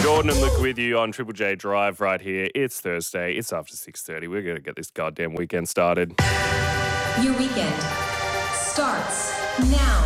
Jordan and Luke with you on Triple J Drive right here. It's Thursday. It's after 6:30. We're going to get this goddamn weekend started. Your weekend starts now.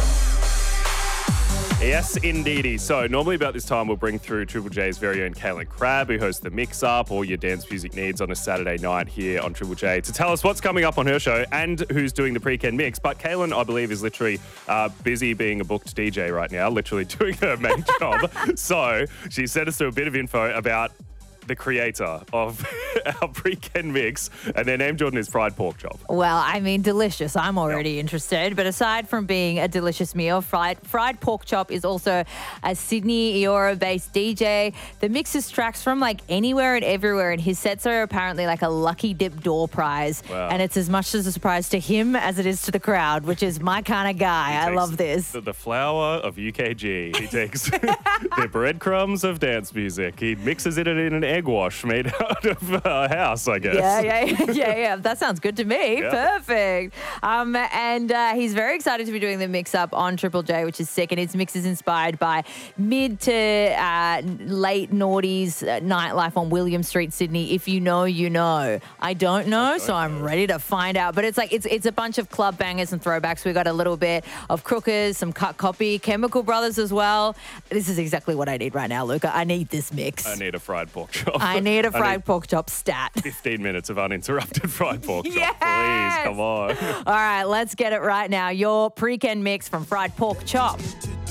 Yes, indeedy. So normally about this time we'll bring through Triple J's very own Kaylin Crabb, who hosts the Mix Up, all your dance music needs on a Saturday night here on Triple J, to tell us what's coming up on her show and who's doing the pre-ken mix. But Kaylin, I believe, is literally busy being a booked DJ right now, literally doing her main job. So she sent us through a bit of info about the creator of our pre-ken mix, and their name, Jordan, is fried pork chop. Well, I mean, delicious. I'm already interested. But aside from being a delicious meal, fried pork chop is also a Sydney Eora-based DJ that mixes tracks from like anywhere and everywhere, and his sets are apparently like a lucky dip door prize. Wow. And it's as much as a surprise to him as it is to the crowd, which is my kind of guy. I love this. The flower of UKG. He takes the breadcrumbs of dance music. He mixes it in an egg wash made out of a house, I guess. Yeah. That sounds good to me. Yeah. Perfect. And he's very excited to be doing the mix up on Triple J, which is sick. And his mix is inspired by mid to late noughties nightlife on William Street, Sydney. If you know, you know. I don't know, so I'm ready to find out. But it's like it's a bunch of club bangers and throwbacks. We got a little bit of Crookers, some Cut Copy, Chemical Brothers as well. This is exactly what I need right now, Luca. I need this mix. I need a fried pork chop. I need a fried pork chop stat. 15 minutes of uninterrupted fried pork chop. Yes! Please, come on. All right, let's get it right now. Your pre-ken mix from Fried Pork Chop.